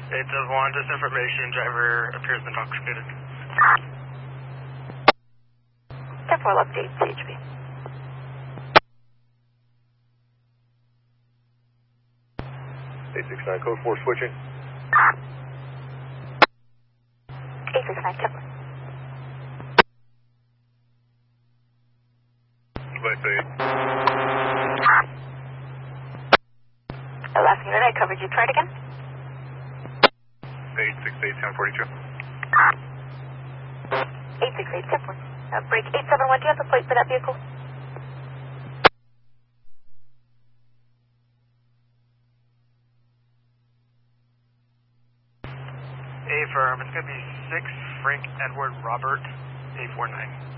871, disinformation, driver appears intoxicated. 10-4, update, CHP. 869, code 4, switching. 869, 10-4. Last unit, I covered you. Try it again. 868, 1042. 868, 10-4. Break 871, do you have the plate for that vehicle? A firm, it's going to be 6 Frank Edward Robert 849.